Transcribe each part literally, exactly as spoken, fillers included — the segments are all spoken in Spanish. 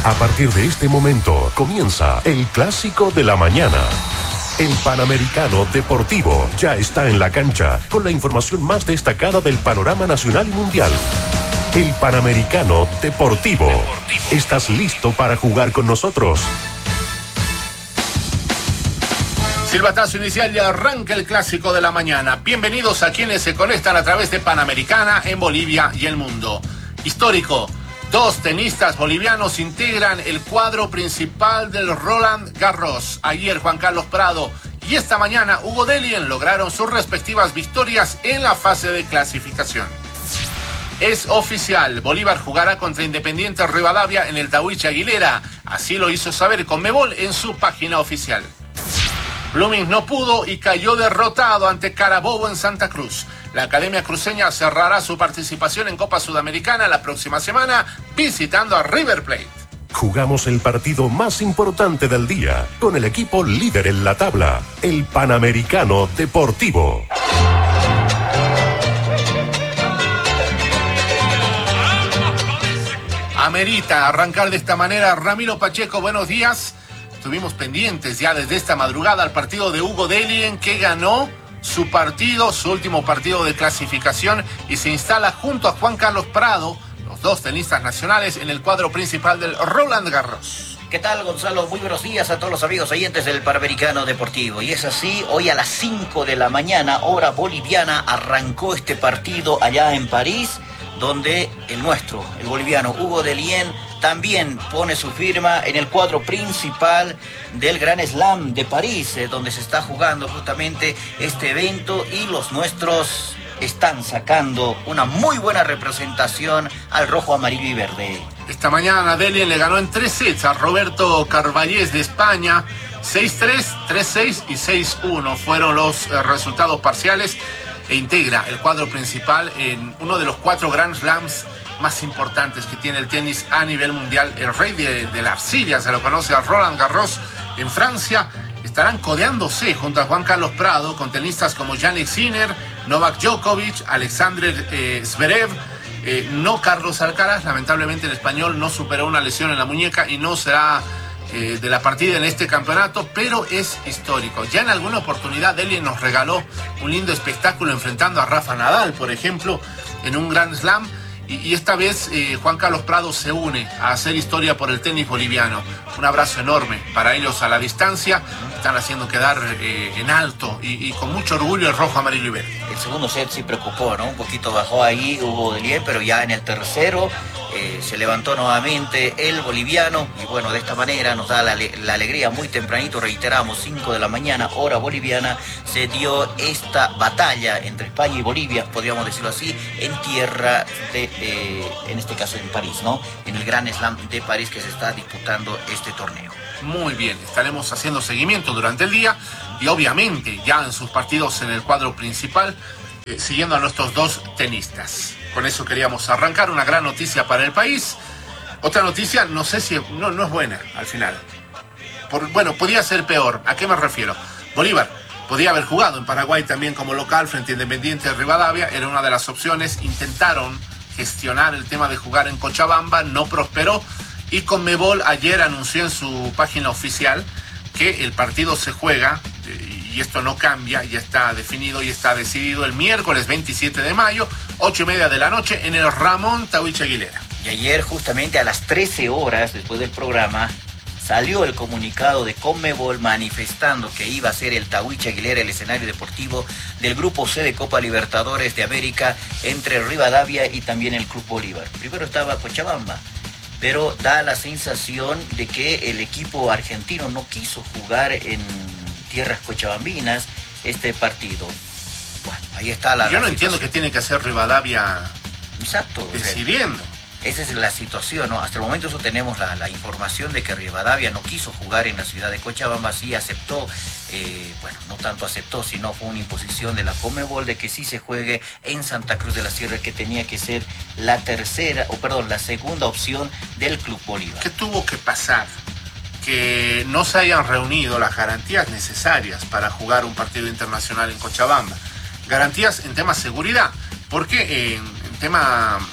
A partir de este momento comienza el clásico de la mañana. El Panamericano Deportivo ya está en la cancha con la información más destacada del panorama nacional y mundial. El Panamericano Deportivo. ¿Estás listo para jugar con nosotros? Silbatazo inicial y arranca el clásico de la mañana. Bienvenidos a quienes se conectan a través de Panamericana en Bolivia y el mundo. Histórico. Dos tenistas bolivianos integran el cuadro principal del Roland Garros. Ayer Juan Carlos Prado y esta mañana Hugo Dellien lograron sus respectivas victorias en la fase de clasificación. Es oficial, Bolívar jugará contra Independiente Rivadavia en el Tahuichi Aguilera. Así lo hizo saber Conmebol en su página oficial. Blooming no pudo y cayó derrotado ante Carabobo en Santa Cruz. La Academia Cruceña cerrará su participación en Copa Sudamericana la próxima semana visitando a River Plate. Jugamos el partido más importante del día con el equipo líder en la tabla, el Panamericano Deportivo. Amerita arrancar de esta manera. Ramiro Pacheco, buenos días. Estuvimos pendientes ya desde esta madrugada al partido de Hugo Dellien, que ganó su partido, su último partido de clasificación, y se instala junto a Juan Carlos Prado, los dos tenistas nacionales, en el cuadro principal del Roland Garros. ¿Qué tal, Gonzalo? Muy buenos días a todos los amigos oyentes del Panamericano Deportivo. Y es así, hoy a las cinco de la mañana, hora boliviana, arrancó este partido allá en París, donde el nuestro, el boliviano Hugo Dellien, también pone su firma en el cuadro principal del Gran Slam de París, eh, donde se está jugando justamente este evento, y los nuestros están sacando una muy buena representación al rojo, amarillo y verde. Esta mañana Dellien le ganó en tres sets a Roberto Carballés de España. seis tres, tres seis y seis uno fueron los eh, resultados parciales, e integra el cuadro principal en uno de los cuatro Grand Slams más importantes que tiene el tenis a nivel mundial. El rey de, de la arcilla, se lo conoce a Roland Garros en Francia. Estarán codeándose junto a Juan Carlos Prado con tenistas como Jannik Sinner, Novak Djokovic, Alexander eh, Zverev, eh, no Carlos Alcaraz. Lamentablemente el español no superó una lesión en la muñeca y no será eh, de la partida en este campeonato, pero es histórico. Ya en alguna oportunidad Dellien nos regaló un lindo espectáculo enfrentando a Rafa Nadal, por ejemplo, en un Grand Slam. Y, y esta vez eh, Juan Carlos Prado se une a hacer historia por el tenis boliviano. Un abrazo enorme para ellos a la distancia. Están haciendo quedar eh, en alto y, y con mucho orgullo el rojo, amarillo y verde. El segundo set sí preocupó, ¿no? Un poquito bajó ahí Hugo Dellien, pero ya en el tercero eh, se levantó nuevamente el boliviano. Y bueno, de esta manera nos da la, la alegría. Muy tempranito, reiteramos, cinco de la mañana, hora boliviana, se dio esta batalla entre España y Bolivia, podríamos decirlo así, en tierra de... Eh, en este caso en París, ¿no? En el Gran Slam de París, que se está disputando este torneo. Muy bien, estaremos haciendo seguimiento durante el día y obviamente ya en sus partidos en el cuadro principal, eh, siguiendo a nuestros dos tenistas. Con eso queríamos arrancar. Una gran noticia para el país. Otra noticia, no sé si no, no es buena al final. Por, bueno, podía ser peor. ¿A qué me refiero? Bolívar podía haber jugado en Paraguay también como local frente a Independiente de Rivadavia. Era una de las opciones. Intentaron gestionar el tema de jugar en Cochabamba, no prosperó, y Conmebol ayer anunció en su página oficial que el partido se juega, y esto no cambia, ya está definido y está decidido, el miércoles veintisiete de mayo, ocho y media de la noche, en el Ramón Tahuichi Aguilera. Y ayer justamente a las trece horas, después del programa, salió el comunicado de Conmebol manifestando que iba a ser el Tahuichi Aguilera el escenario deportivo del Grupo C de Copa Libertadores de América entre Rivadavia y también el Club Bolívar. Primero estaba Cochabamba, pero da la sensación de que el equipo argentino no quiso jugar en tierras cochabambinas este partido. Bueno, ahí está la... Yo no la entiendo qué tiene que hacer Rivadavia. Exacto. Decidiendo. Esa es la situación, ¿no? Hasta el momento eso tenemos la, la información de que Rivadavia no quiso jugar en la ciudad de Cochabamba, sí aceptó, eh, bueno, no tanto aceptó, sino fue una imposición de la Conmebol de que sí se juegue en Santa Cruz de la Sierra, que tenía que ser la tercera, o perdón, la segunda opción del Club Bolívar. ¿Qué tuvo que pasar? Que no se hayan reunido las garantías necesarias para jugar un partido internacional en Cochabamba. Garantías en tema seguridad, porque en, en tema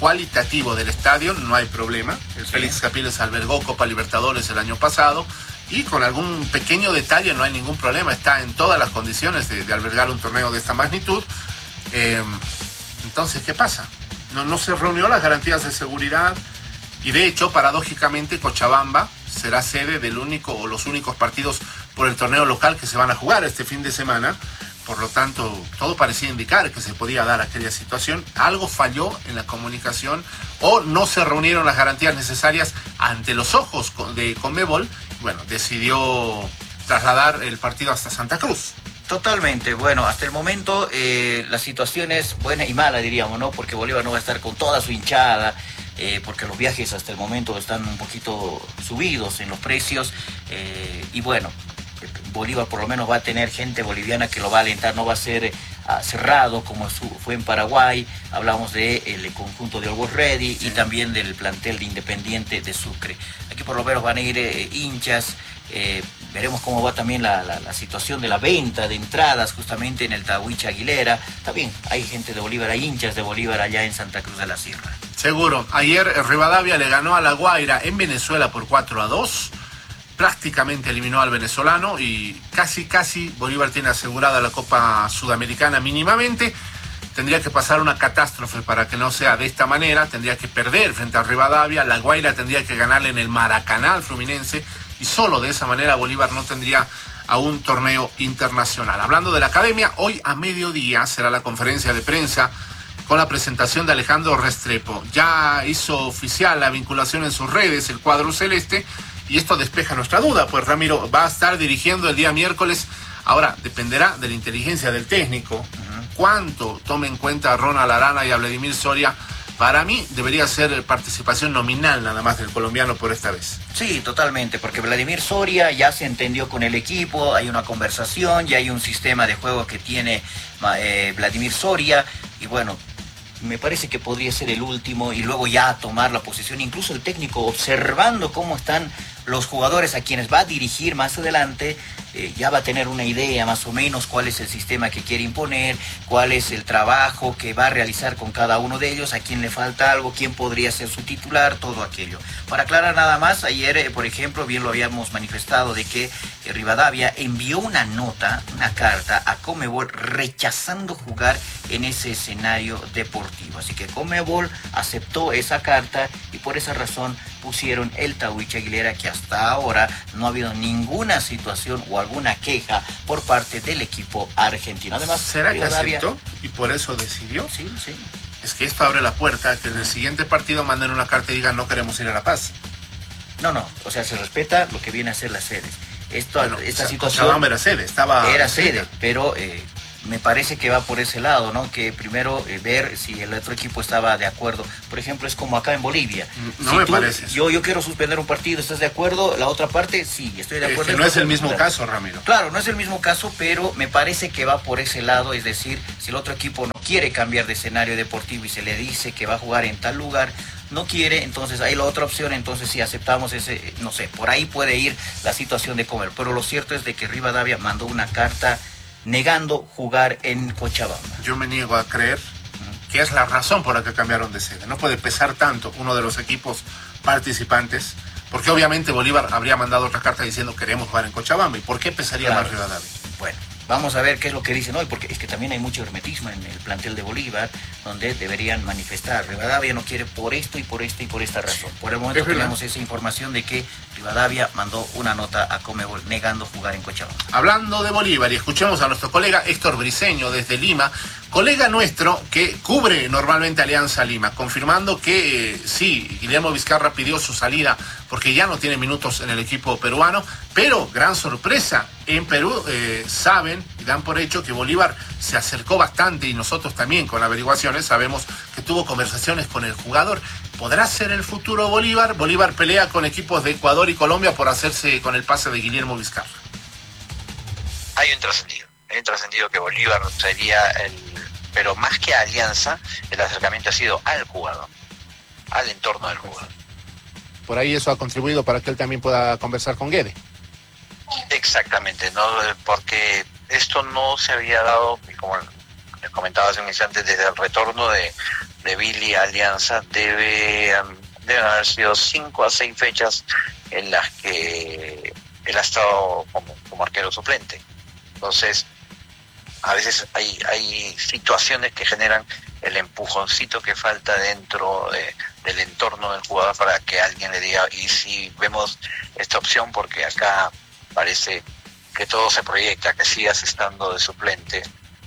cualitativo del estadio no hay problema. El Sí. Félix Capriles albergó Copa Libertadores el año pasado y con algún pequeño detalle no hay ningún problema. Está en todas las condiciones de, de albergar un torneo de esta magnitud. Eh, entonces, ¿qué pasa? No, no se reunió las garantías de seguridad y de hecho, paradójicamente, Cochabamba será sede del único o los únicos partidos por el torneo local que se van a jugar este fin de semana. Por lo tanto, todo parecía indicar que se podía dar aquella situación. Algo falló en la comunicación o no se reunieron las garantías necesarias ante los ojos de Conmebol. Bueno, decidió trasladar el partido hasta Santa Cruz. Totalmente, bueno, hasta el momento eh, la situación es buena y mala, diríamos, ¿no? Porque Bolívar no va a estar con toda su hinchada, eh, porque los viajes hasta el momento están un poquito subidos en los precios, eh, y bueno, Bolívar por lo menos va a tener gente boliviana que lo va a alentar, no va a ser uh, cerrado como su, fue en Paraguay. Hablamos del de conjunto de Always Ready sí. y también del plantel de Independiente de Sucre. Aquí por lo menos van a ir eh, hinchas, eh, veremos cómo va también la, la, la situación de la venta de entradas justamente en el Tahuicha Aguilera. También hay gente de Bolívar, hay hinchas de Bolívar allá en Santa Cruz de la Sierra. Seguro, ayer Rivadavia le ganó a La Guaira en Venezuela por cuatro a dos. Prácticamente eliminó al venezolano y casi, casi Bolívar tiene asegurada la Copa Sudamericana mínimamente. Tendría que pasar una catástrofe para que no sea de esta manera. Tendría que perder frente a Rivadavia. La Guaira tendría que ganarle en el Maracaná al Fluminense. Y solo de esa manera Bolívar no tendría a un torneo internacional. Hablando de la academia, hoy a mediodía será la conferencia de prensa con la presentación de Alejandro Restrepo. Ya hizo oficial la vinculación en sus redes el cuadro celeste. Y esto despeja nuestra duda, pues Ramiro va a estar dirigiendo el día miércoles. Ahora, dependerá de la inteligencia del técnico. Uh-huh. Cuánto tome en cuenta a Ronald Arana y a Vladimir Soria. Para mí debería ser participación nominal nada más del colombiano por esta vez. Sí, totalmente, porque Vladimir Soria ya se entendió con el equipo, hay una conversación, ya hay un sistema de juego que tiene eh, Vladimir Soria. Y bueno, me parece que podría ser el último y luego ya tomar la posición, incluso el técnico observando cómo están los jugadores a quienes va a dirigir más adelante, eh, ya va a tener una idea más o menos cuál es el sistema que quiere imponer, cuál es el trabajo que va a realizar con cada uno de ellos, a quién le falta algo, quién podría ser su titular, todo aquello. Para aclarar nada más, ayer, eh, por ejemplo, bien lo habíamos manifestado de que eh, Rivadavia envió una nota, una carta a Conmebol rechazando jugar en ese escenario deportivo. Así que Conmebol aceptó esa carta y por esa razón pusieron el Tahuicha Aguilera, que hasta ahora no ha habido ninguna situación o alguna queja por parte del equipo argentino. Además, ¿será que aceptó y por eso decidió? Sí, sí. Es que esto abre la puerta a que en el siguiente partido manden una carta y digan no queremos ir a La Paz. No, no, o sea, se respeta lo que viene a ser las sedes. Esto, bueno, esta o sea, situación Cochabamba era sede, estaba era sede, pero eh, me parece que va por ese lado, ¿no? Que primero eh, ver si el otro equipo estaba de acuerdo. Por ejemplo, es como acá en Bolivia. No si me tú, parece. Yo, yo quiero suspender un partido, ¿estás de acuerdo? La otra parte, sí, estoy de acuerdo. Es que no es el mismo caso, Ramiro. Claro, no es el mismo caso, pero me parece que va por ese lado, es decir, si el otro equipo no quiere cambiar de escenario deportivo y se le dice que va a jugar en tal lugar, no quiere, entonces hay la otra opción, entonces si aceptamos ese, no sé, por ahí puede ir la situación de comer. Pero lo cierto es de que Rivadavia mandó una carta negando jugar en Cochabamba. Yo me niego a creer uh-huh. que es la razón por la que cambiaron de sede. No puede pesar tanto uno de los equipos participantes, porque obviamente Bolívar habría mandado otra carta diciendo queremos jugar en Cochabamba. ¿Y por qué pesaría claro. más Rivadavia? Bueno, vamos a ver qué es lo que dicen hoy, porque es que también hay mucho hermetismo en el plantel de Bolívar, donde deberían manifestar. Rivadavia no quiere por esto y por esta y por esta razón. Por el momento tenemos esa información de que Rivadavia mandó una nota a Conmebol negando jugar en Cochabamba. Hablando de Bolívar, y escuchemos a nuestro colega Héctor Briceño desde Lima, colega nuestro que cubre normalmente Alianza Lima, confirmando que eh, sí, Guillermo Vizcarra pidió su salida porque ya no tiene minutos en el equipo peruano, pero gran sorpresa, en Perú eh, saben y dan por hecho que Bolívar se acercó bastante y nosotros también con averiguaciones sabemos que tuvo conversaciones con el jugador. ¿Podrá ser el futuro Bolívar? Bolívar pelea con equipos de Ecuador y Colombia por hacerse con el pase de Guillermo Vizcarra. Hay un trascendido, hay un trascendido que Bolívar sería el, pero más que Alianza, el acercamiento ha sido al jugador, al entorno del jugador. Por ahí eso ha contribuido para que él también pueda conversar con Guede. Exactamente, no, porque esto no se había dado, como les comentaba hace un instante, desde el retorno de, de Billy Alianza debe um, deben haber sido cinco a seis fechas en las que él ha estado como, como arquero suplente. Entonces, a veces hay, hay situaciones que generan el empujoncito que falta dentro de, del entorno del jugador para que alguien le diga, y si vemos esta opción, porque acá parece que todo se proyecta, que sigas estando de suplente.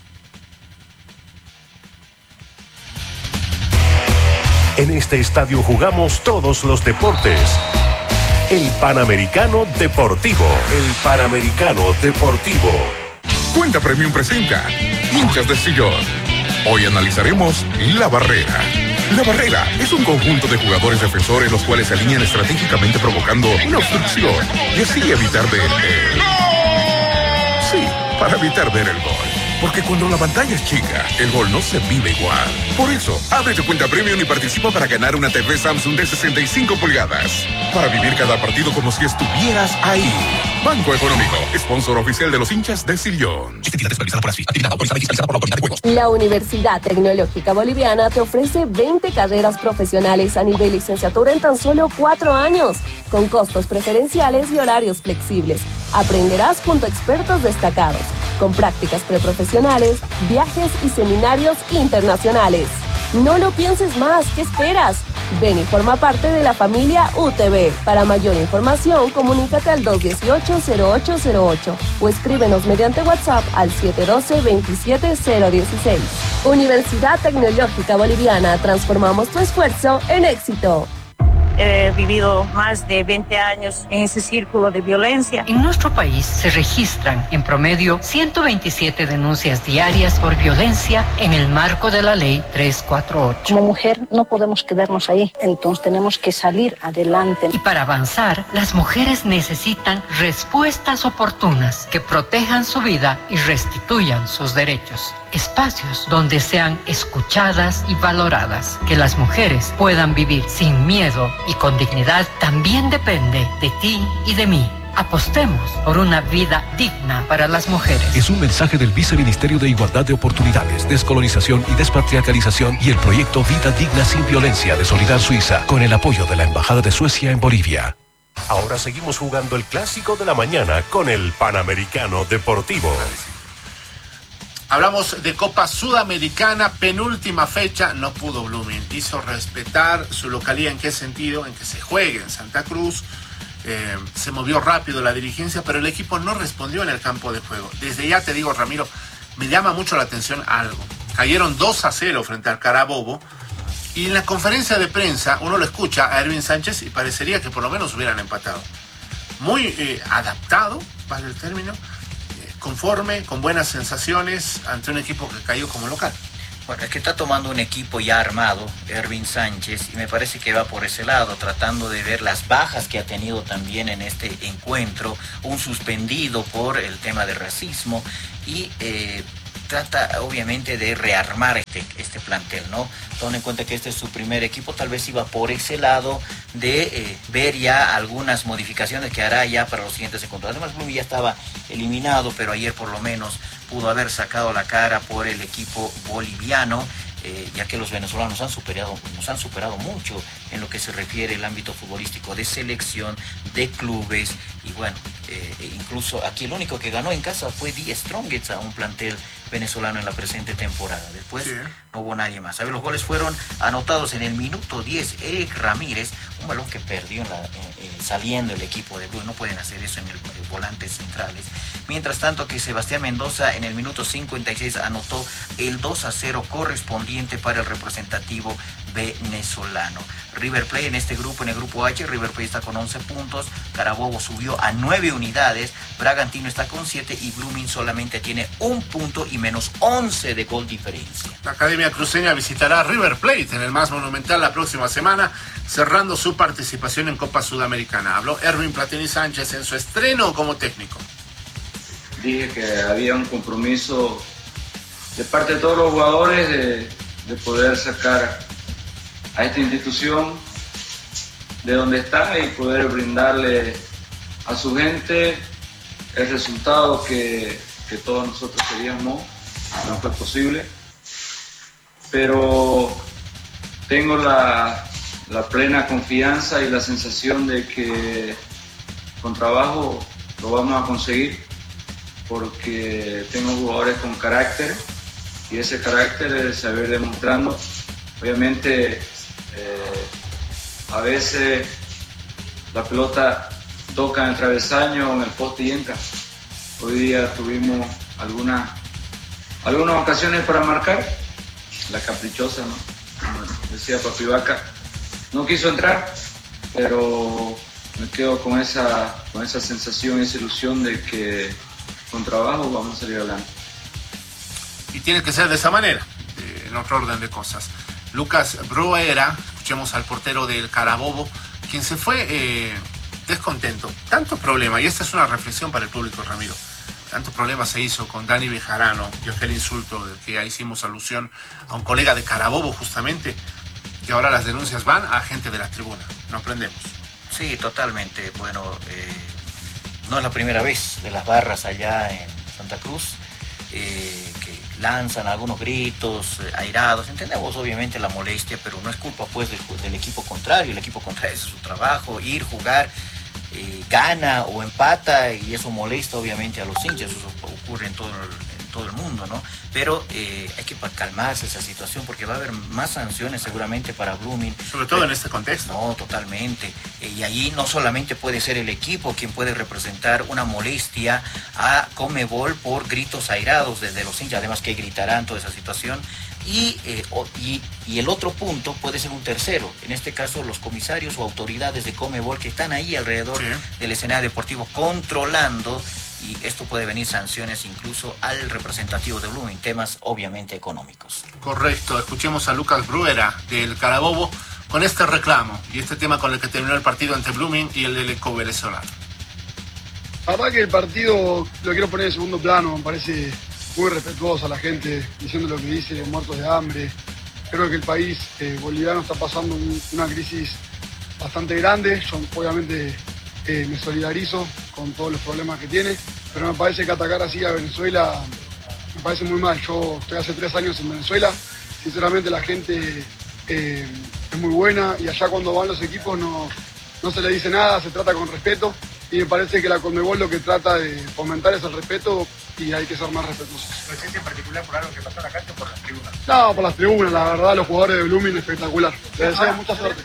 En este estadio jugamos todos los deportes. El Panamericano Deportivo. El Panamericano Deportivo. Cuenta Premium presenta Hinchas de Sillón. Hoy analizaremos La Barrera. La Barrera es un conjunto de jugadores defensores los cuales se alinean estratégicamente provocando una obstrucción y así evitar ver el... Sí, para evitar ver el gol. Porque cuando la pantalla es chica, el gol no se vive igual. Por eso, abre tu cuenta Premium y participa para ganar una T V Samsung de sesenta y cinco pulgadas. Para vivir cada partido como si estuvieras ahí. Banco Económico, sponsor oficial de los hinchas de Sillón. Actividad supervisada por ASFI. Actividad autorizada y fiscalizada por la Autoridad de Juegos. La Universidad Tecnológica Boliviana te ofrece veinte carreras profesionales a nivel licenciatura en tan solo cuatro años, con costos preferenciales y horarios flexibles. Aprenderás junto a expertos destacados, con prácticas preprofesionales, viajes y seminarios internacionales. No lo pienses más, ¿qué esperas? Ven y forma parte de la familia U T B. Para mayor información, comunícate al dos dieciocho cero ocho cero ocho o escríbenos mediante WhatsApp al siete uno dos veintisiete cero dieciséis. Universidad Tecnológica Boliviana, transformamos tu esfuerzo en éxito. He vivido más de veinte años en ese círculo de violencia. En nuestro país se registran en promedio ciento veintisiete denuncias diarias por violencia en el marco de la ley trescientos cuarenta y ocho. Como mujer no podemos quedarnos ahí, entonces tenemos que salir adelante. Y para avanzar, las mujeres necesitan respuestas oportunas que protejan su vida y restituyan sus derechos. Espacios donde sean escuchadas y valoradas. Que las mujeres puedan vivir sin miedo y con dignidad también depende de ti y de mí. Apostemos por una vida digna para las mujeres. Es un mensaje del Viceministerio de Igualdad de Oportunidades, Descolonización y Despatriarcalización y el proyecto Vida Digna Sin Violencia de Solidar Suiza, con el apoyo de la Embajada de Suecia en Bolivia. Ahora seguimos jugando el clásico de la mañana con el Panamericano Deportivo. Hablamos de Copa Sudamericana, penúltima fecha, no pudo Blooming. Hizo respetar su localía. ¿En qué sentido? En que se juegue en Santa Cruz. Eh, se movió rápido la dirigencia, pero el equipo no respondió en el campo de juego. Desde ya te digo, Ramiro, me llama mucho la atención algo. Cayeron dos a cero frente al Carabobo. Y en la conferencia de prensa uno lo escucha a Erwin Sánchez y parecería que por lo menos hubieran empatado. Muy eh, adaptado, vale el término. Conforme, con buenas sensaciones ante un equipo que cayó como local. Bueno, es que está tomando un equipo ya armado, Erwin Sánchez, y me parece que va por ese lado, tratando de ver las bajas que ha tenido también en este encuentro, un suspendido por el tema de racismo, y eh, trata obviamente de rearmar este, este plantel, ¿no? Tome en cuenta que este es su primer equipo, tal vez iba por ese lado de eh, ver ya algunas modificaciones que hará ya para los siguientes encuentros. Además, Blooming ya estaba eliminado, pero ayer por lo menos pudo haber sacado la cara por el equipo boliviano, eh, ya que los venezolanos han superado, nos han superado mucho en lo que se refiere al ámbito futbolístico de selección, de clubes, y bueno, eh, incluso aquí el único que ganó en casa fue The Strongest a un plantel venezolano en la presente temporada. Después sí. No hubo nadie más. ¿Sabe? Los goles fueron anotados en el minuto diez. Eric Ramírez, un balón que perdió en la, eh, eh, saliendo el equipo de Blue. No pueden hacer eso en el, el volantes centrales. Mientras tanto que Sebastián Mendoza en el minuto cincuenta y seis anotó el dos a cero correspondiente para el representativo venezolano. River Plate en este grupo, en el grupo H, River Plate está con once puntos, Carabobo subió a nueve unidades, Bragantino está con siete y Blooming solamente tiene un punto y menos once de gol diferencia. La Academia Cruceña visitará a River Plate en el más monumental la próxima semana, cerrando su participación en Copa Sudamericana. Habló Erwin Platini Sánchez en su estreno como técnico. Dije que había un compromiso de parte de todos los jugadores de, de poder sacar a esta institución de donde está y poder brindarle a su gente el resultado que, que todos nosotros queríamos. No fue posible, pero tengo la, la plena confianza y la sensación de que con trabajo lo vamos a conseguir, porque tengo jugadores con carácter y ese carácter se va a ir demostrando. Obviamente eh, a veces la pelota toca en el travesaño o en el poste y entra. Hoy día tuvimos algunas algunas ocasiones para marcar, la caprichosa, ¿no? Como decía Papi Vaca, no quiso entrar, pero me quedo con esa, con esa sensación, esa ilusión de que con trabajo vamos a salir adelante. Y tiene que ser de esa manera, en otro orden de cosas. Lucas Bruera, escuchemos al portero del Carabobo, quien se fue eh, descontento. Tanto problema, y esta es una reflexión para el público, Ramiro, tanto problema se hizo con Dani Bejarano y aquel insulto del que ya hicimos alusión a un colega de Carabobo justamente, y ahora las denuncias van a gente de la tribuna. No aprendemos. Sí, totalmente. Bueno, eh, no es la primera vez de las barras allá en Santa Cruz, eh, que lanzan algunos gritos eh, airados. Entendemos obviamente la molestia, pero no es culpa pues del, del equipo contrario. El equipo contrario es su trabajo, ir, jugar, eh, gana o empata, y eso molesta obviamente a los hinchas. Eso ocurre en todo el, en todo el mundo, ¿no? Pero eh, hay que calmarse esa situación, porque va a haber más sanciones seguramente para Blooming. Sobre todo en este contexto. No, totalmente. Eh, y ahí no solamente puede ser el equipo quien puede representar una molestia a Conmebol por gritos airados desde los hinchas, además que gritarán toda esa situación. Y, eh, y, y el otro punto puede ser un tercero, en este caso los comisarios o autoridades de Conmebol que están ahí alrededor sí. del escenario deportivo controlando, y esto puede venir sanciones incluso al representativo de Blooming, temas obviamente económicos. Correcto, escuchemos a Lucas Bruera del Carabobo con este reclamo y este tema con el que terminó el partido entre Blooming y el elenco venezolano. La verdad que el partido lo quiero poner en segundo plano, me parece muy respetuoso a la gente, diciendo lo que dice, muertos de hambre. Creo que el país eh, boliviano está pasando un, una crisis bastante grande. Yo obviamente eh, me solidarizo con todos los problemas que tiene, pero me parece que atacar así a Venezuela me parece muy mal. Yo estoy hace tres años en Venezuela, sinceramente la gente eh, es muy buena, y allá cuando van los equipos no, no se le dice nada, se trata con respeto, y me parece que la Conmebol lo que trata de fomentar es el respeto, y hay que ser más respetuosos. ¿No es en particular por algo que pasó en la cancha o por las tribunas? No, por las tribunas, la verdad, los jugadores de Blooming espectacular. Les deseo mucha suerte.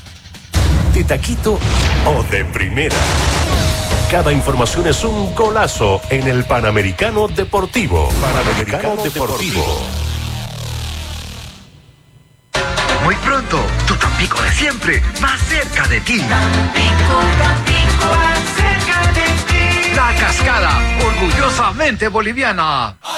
De taquito o de primera. Cada información es un golazo en el Panamericano Deportivo. Panamericano Deportivo. Muy pronto, tu Tampico de siempre, más cerca de ti. Tampico, Tampico, más cerca de ti. La Cascada, orgullosamente boliviana.